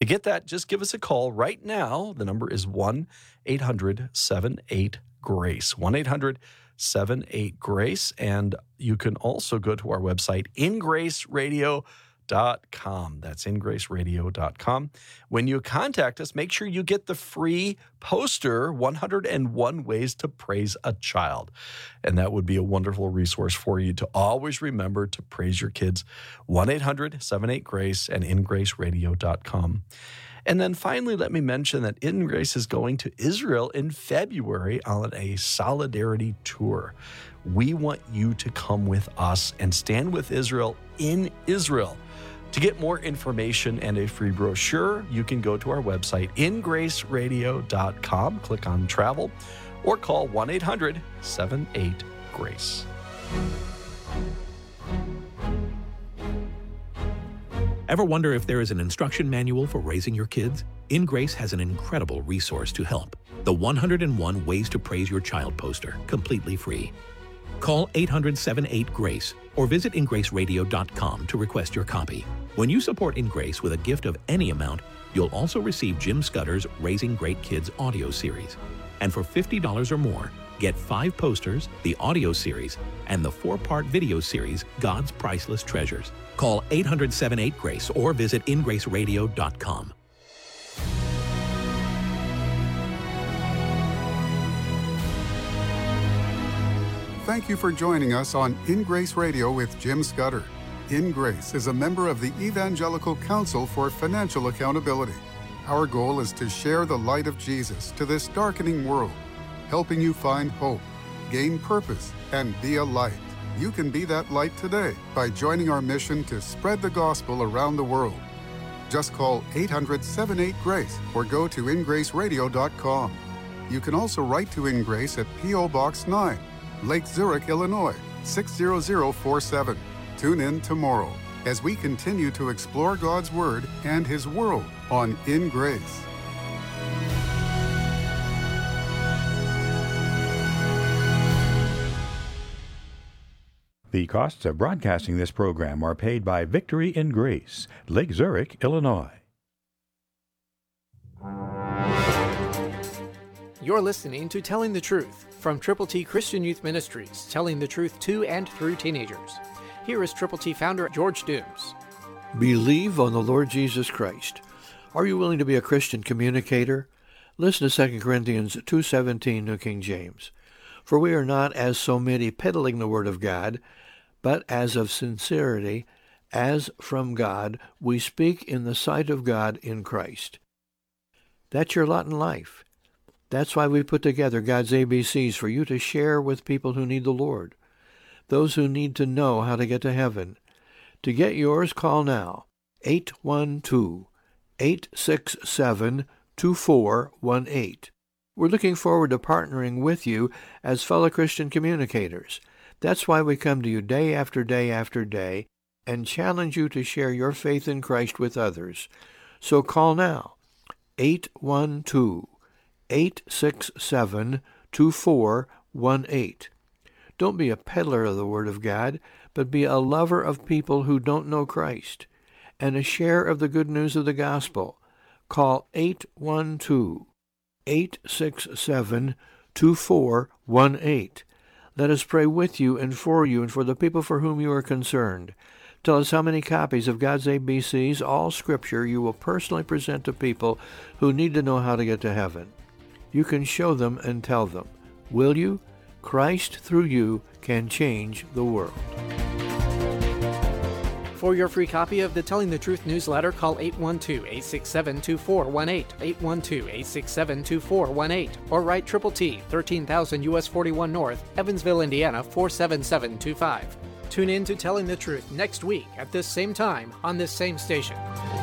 get that, just give us a call right now. The number is 1-800-78-GRACE, 1-800-78-GRACE. And you can also go to our website, ingraceradio.com. That's ingraceradio.com. When you contact us, make sure you get the free poster, 101 Ways to Praise a Child. And that would be a wonderful resource for you to always remember to praise your kids. 1-800-78-GRACE and ingraceradio.com. And then finally, let me mention that In Grace is going to Israel in February on a solidarity tour. We want you to come with us and stand with Israel in Israel. To get more information and a free brochure, you can go to our website, ingraceradio.com, click on travel, or call 1-800-78-GRACE. Ever wonder if there is an instruction manual for raising your kids? In Grace has an incredible resource to help. The 101 Ways to Praise Your Child poster, completely free. Call 800-78-GRACE or visit ingraceradio.com to request your copy. When you support In Grace with a gift of any amount, you'll also receive Jim Scudder's Raising Great Kids audio series. And for $50 or more, get 5 posters, the audio series, and the 4-part video series, God's Priceless Treasures. Call 800-78-GRACE or visit ingraceradio.com. Thank you for joining us on In Grace Radio with Jim Scudder. In Grace is a member of the Evangelical Council for Financial Accountability. Our goal is to share the light of Jesus to this darkening world, helping you find hope, gain purpose, and be a light. You can be that light today by joining our mission to spread the gospel around the world. Just call 800-78-GRACE or go to ingraceradio.com. You can also write to In Grace at P.O. Box 9, Lake Zurich, Illinois, 60047. Tune in tomorrow as we continue to explore God's Word and His world on In Grace. The costs of broadcasting this program are paid by Victory in Grace, Lake Zurich, Illinois. You're listening to Telling the Truth from Triple T Christian Youth Ministries, telling the truth to and through teenagers. Here is Triple T founder George Dooms. Believe on the Lord Jesus Christ. Are you willing to be a Christian communicator? Listen to 2 Corinthians 2:17, New King James. For we are not as so many peddling the word of God, but as of sincerity, as from God, we speak in the sight of God in Christ. That's your lot in life. That's why we put together God's ABCs for you to share with people who need the Lord, those who need to know how to get to heaven. To get yours, call now, 812-867-2418. We're looking forward to partnering with you as fellow Christian communicators. That's why we come to you day after day after day and challenge you to share your faith in Christ with others. So call now, 812-867-2418. Don't be a peddler of the Word of God, but be a lover of people who don't know Christ and a share of the good news of the gospel. Call 812-867-2418. Let us pray with you and for the people for whom you are concerned. Tell us how many copies of God's ABCs, all Scripture, you will personally present to people who need to know how to get to heaven. You can show them and tell them. Will you? Christ through you can change the world. For your free copy of the Telling the Truth newsletter, call 812-867-2418, 812-867-2418, or write Triple T, 13,000 U.S. 41 North, Evansville, Indiana, 47725. Tune in to Telling the Truth next week at this same time on this same station.